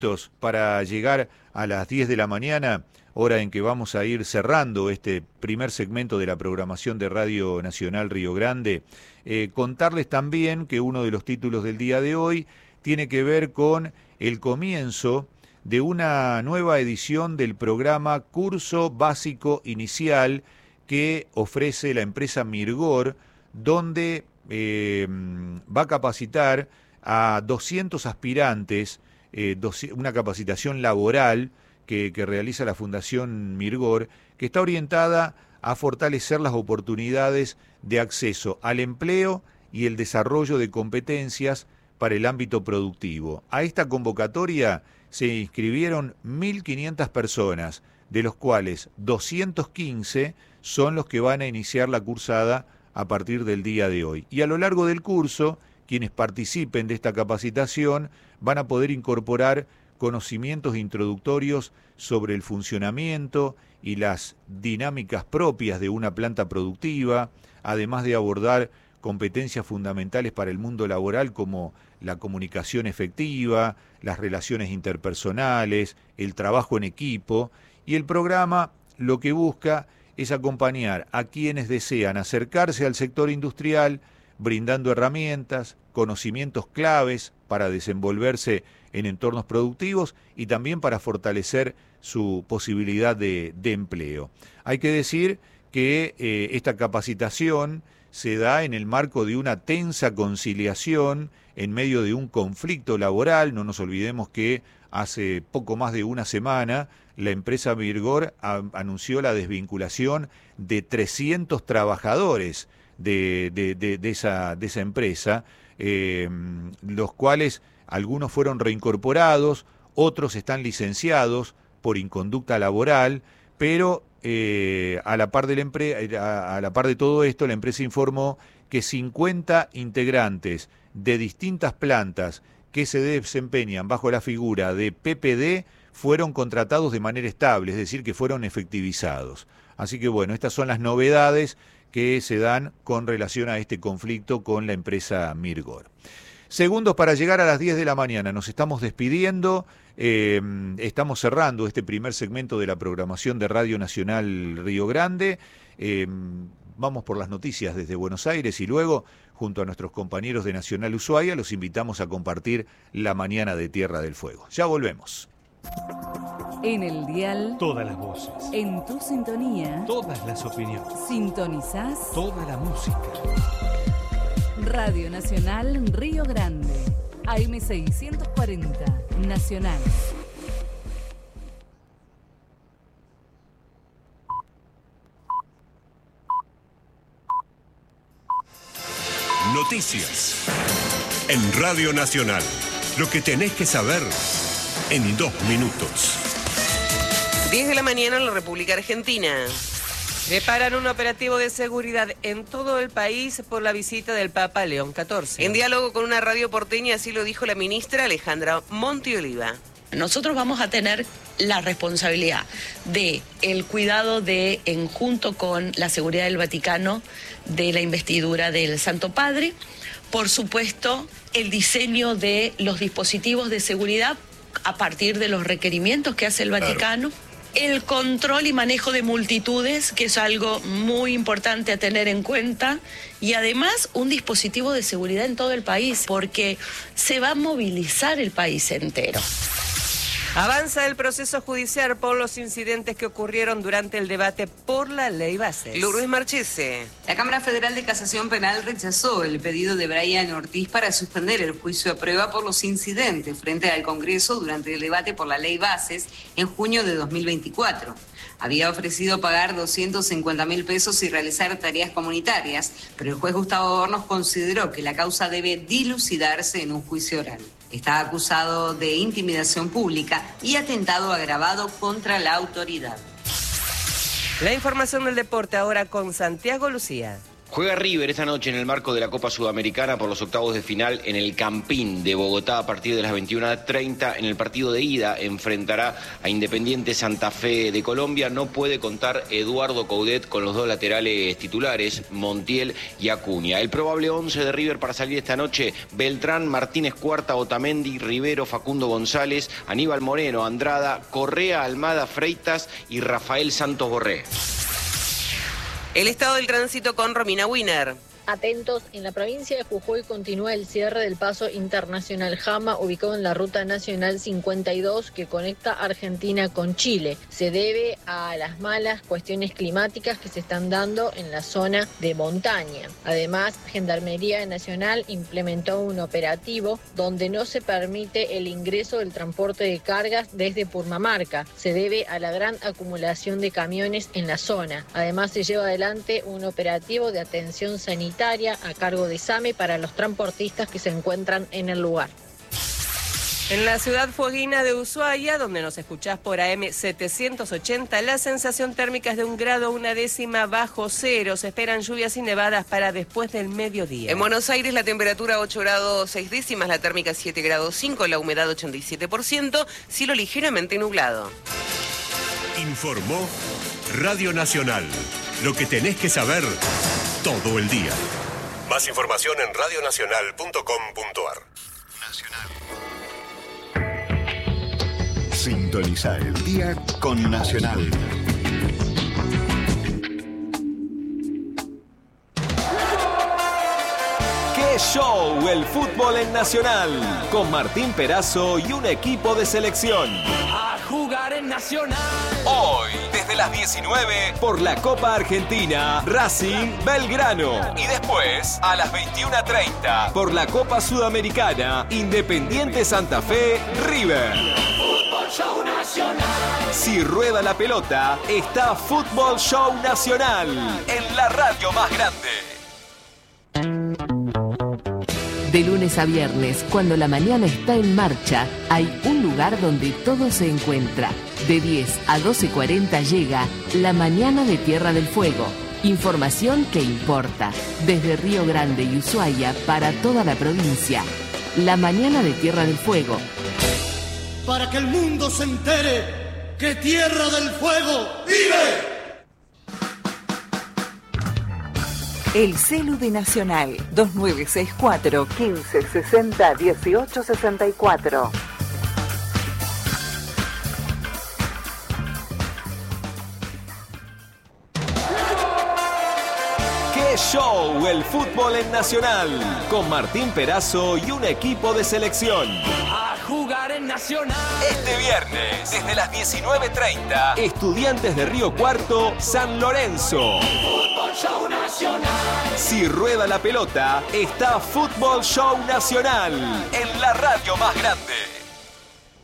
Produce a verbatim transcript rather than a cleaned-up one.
para llegar a las diez de la mañana, hora en que vamos a ir cerrando este primer segmento de la programación de Radio Nacional Río Grande. Eh, contarles también que uno de los títulos del día de hoy tiene que ver con el comienzo de una nueva edición del programa Curso Básico Inicial que ofrece la empresa Mirgor, donde eh, va a capacitar a doscientos aspirantes, eh, una capacitación laboral que, que realiza la Fundación Mirgor, que está orientada a fortalecer las oportunidades de acceso al empleo y el desarrollo de competencias para el ámbito productivo. A esta convocatoria se inscribieron mil quinientas personas, de los cuales doscientos quince son los que van a iniciar la cursada a partir del día de hoy. Y a lo largo del curso, quienes participen de esta capacitación van a poder incorporar conocimientos introductorios sobre el funcionamiento y las dinámicas propias de una planta productiva, además de abordar competencias fundamentales para el mundo laboral como la comunicación efectiva, las relaciones interpersonales, el trabajo en equipo, y el programa lo que busca es acompañar a quienes desean acercarse al sector industrial, brindando herramientas, conocimientos claves para desenvolverse en entornos productivos y también para fortalecer su posibilidad de, de empleo. Hay que decir que eh, esta capacitación se da en el marco de una tensa conciliación en medio de un conflicto laboral. No nos olvidemos que hace poco más de una semana la empresa Mirgor a, anunció la desvinculación de trescientos trabajadores de, de, de, de, esa, de esa empresa, eh, los cuales algunos fueron reincorporados, otros están licenciados por inconducta laboral, pero eh, a la par de la empre- a, a la par de todo esto, la empresa informó que cincuenta integrantes de distintas plantas que se desempeñan bajo la figura de P P D fueron contratados de manera estable, es decir, que fueron efectivizados. Así que bueno, estas son las novedades que se dan con relación a este conflicto con la empresa Mirgor. Segundos para llegar a las diez de la mañana, nos estamos despidiendo, eh, estamos cerrando este primer segmento de la programación de Radio Nacional Río Grande. Eh, vamos por las noticias desde Buenos Aires y luego, junto a nuestros compañeros de Nacional Ushuaia, los invitamos a compartir la mañana de Tierra del Fuego. Ya volvemos. En el dial, todas las voces. En tu sintonía, todas las opiniones. Sintonizás toda la música. Radio Nacional Río Grande, A M seiscientos cuarenta, Nacional. Noticias. En Radio Nacional. Lo que tenés que saber en dos minutos. diez de la mañana en la República Argentina. Preparan un operativo de seguridad en todo el país por la visita del Papa León catorce. En diálogo con una radio porteña, así lo dijo la ministra Alejandra Montioliva. Nosotros vamos a tener la responsabilidad de el cuidado de, en junto con la seguridad del Vaticano, de la investidura del Santo Padre. Por supuesto, el diseño de los dispositivos de seguridad a partir de los requerimientos que hace el Vaticano. Claro. El control y manejo de multitudes, que es algo muy importante a tener en cuenta, y además un dispositivo de seguridad en todo el país, porque se va a movilizar el país entero. Avanza el proceso judicial por los incidentes que ocurrieron durante el debate por la ley Bases. Lourdes Marchese. La Cámara Federal de Casación Penal rechazó el pedido de Brian Ortiz para suspender el juicio a prueba por los incidentes frente al Congreso durante el debate por la ley Bases en junio de dos mil veinticuatro. Había ofrecido pagar doscientos cincuenta mil pesos y realizar tareas comunitarias, pero el juez Gustavo Hornos consideró que la causa debe dilucidarse en un juicio oral. Está acusado de intimidación pública y atentado agravado contra la autoridad. La información del deporte ahora con Santiago Lucía. Juega River esta noche en el marco de la Copa Sudamericana por los octavos de final en el Campín de Bogotá a partir de las veintiuna treinta. En el partido de ida enfrentará a Independiente Santa Fe de Colombia. No puede contar Eduardo Coudet con los dos laterales titulares, Montiel y Acuña. El probable once de River para salir esta noche: Beltrán, Martínez Cuarta, Otamendi, Rivero, Facundo González, Aníbal Moreno, Andrada, Correa, Almada, Freitas y Rafael Santos Borré. El estado del tránsito con Romina Wiener. Atentos, en la provincia de Jujuy continúa el cierre del paso internacional Jama, ubicado en la ruta nacional cincuenta y dos que conecta Argentina con Chile. Se debe a las malas cuestiones climáticas que se están dando en la zona de montaña. Además, Gendarmería Nacional implementó un operativo donde no se permite el ingreso del transporte de cargas desde Purmamarca. Se debe a la gran acumulación de camiones en la zona. Además, se lleva adelante un operativo de atención sanitaria a cargo de SAME para los transportistas que se encuentran en el lugar. En la ciudad fueguina de Ushuaia, donde nos escuchás por A M setecientos ochenta, la sensación térmica es de un grado una décima bajo cero. Se esperan lluvias y nevadas para después del mediodía. En Buenos Aires la temperatura ocho grados seis décimas, la térmica siete grados cinco, la humedad ochenta y siete por ciento, cielo ligeramente nublado. Informó Radio Nacional. Lo que tenés que saber todo el día. Más información en radionacional punto com punto ar. Sintoniza el día con Nacional. ¡Qué show! El fútbol en Nacional. Con Martín Perazo y un equipo de selección. A jugar en Nacional. Hoy, desde las diecinueve, por la Copa Argentina, Racing Belgrano. Y después, a las veintiuna treinta, por la Copa Sudamericana, Independiente Santa Fe, River. Fútbol Show Nacional. Si rueda la pelota, está Fútbol Show Nacional, en la radio más grande. De lunes a viernes, cuando la mañana está en marcha, hay un lugar donde todo se encuentra. De diez a doce cuarenta llega La Mañana de Tierra del Fuego. Información que importa. Desde Río Grande y Ushuaia para toda la provincia. La Mañana de Tierra del Fuego. Para que el mundo se entere que Tierra del Fuego vive. El celu de Nacional, dos nueve seis cuatro, quince sesenta, dieciocho sesenta y cuatro. ¡Qué show! El fútbol en Nacional. Con Martín Perazo y un equipo de selección. A jugar en Nacional. Este viernes, desde las diecinueve treinta, Estudiantes de Río Cuarto, San Lorenzo. Fútbol Show Nacional. Si rueda la pelota, está Fútbol Show Nacional, en la radio más grande.